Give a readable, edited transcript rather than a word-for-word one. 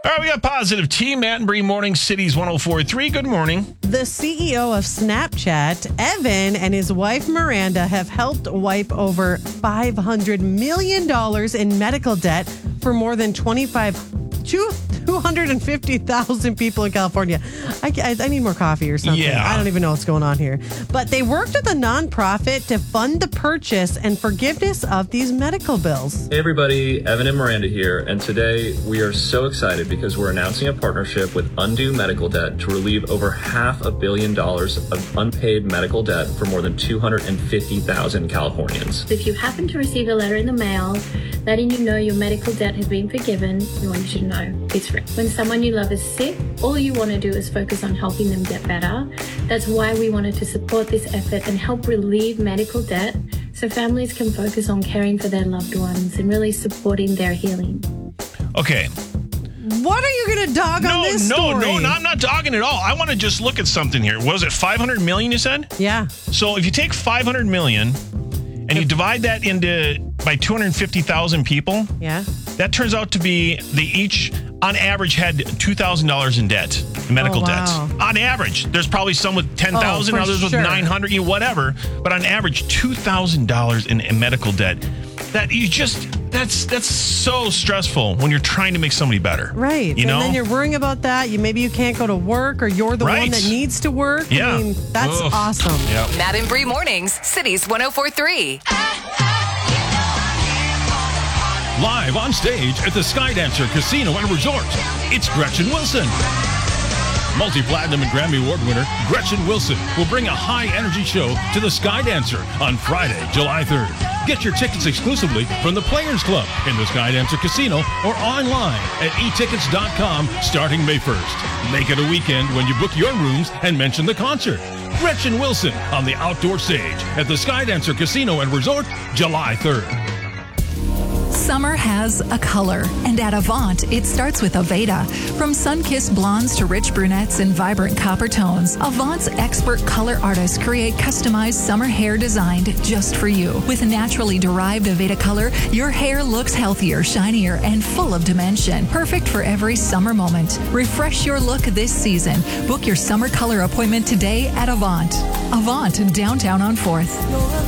All right, we got Positive T, Matt and Bree Morning Cities 104.3. Good morning. The CEO of Snapchat, Evan, and his wife, Miranda, have helped wipe over $500 million in medical debt for more than 250,000 people in California. I need more coffee or something. Yeah. I don't even know what's going on here. But they worked with a nonprofit to fund the purchase and forgiveness of these medical bills. Hey everybody, Evan and Miranda here, and today we are so excited because we're announcing a partnership with Undue Medical Debt to relieve over $500 million of unpaid medical debt for more than 250,000 Californians. If you happen to receive a letter in the mail letting you know your medical debt has been forgiven, we want you to know it's free. When someone you love is sick, all you want to do is focus on helping them get better. That's why we wanted to support this effort and help relieve medical debt so families can focus on caring for their loved ones and really supporting their healing. Okay. What are you going to dog on this story? No, I'm not dogging at all. I want to just look at something here. Was it 500 million you said? Yeah. So if you take 500 million and you divide that by 250,000 people, yeah, that turns out to be they each on average had $2,000 in debt, medical debt. On average, there's probably some with 10,000, others with 900, whatever. But on average, $2,000 in medical debt. That's so stressful when you're trying to make somebody better. Right. You know? And then you're worrying about that. Maybe you can't go to work, or you're the one that needs to work. Yeah. I mean, that's awesome. Yep. Matt and Bree Mornings, Cities 104.3. Live on stage at the Skydancer Casino and Resort, it's Gretchen Wilson. Multi-platinum and Grammy Award winner Gretchen Wilson will bring a high-energy show to the Skydancer on Friday, July 3rd. Get your tickets exclusively from the Players Club in the Skydancer Casino or online at etickets.com starting May 1st. Make it a weekend when you book your rooms and mention the concert. Gretchen Wilson on the outdoor stage at the Skydancer Casino and Resort, July 3rd. Summer has a color, and at Avant, it starts with Aveda. From sun-kissed blondes to rich brunettes and vibrant copper tones, Avant's expert color artists create customized summer hair designed just for you. With naturally derived Aveda color, your hair looks healthier, shinier, and full of dimension. Perfect for every summer moment. Refresh your look this season. Book your summer color appointment today at Avant. Avant, downtown on 4th.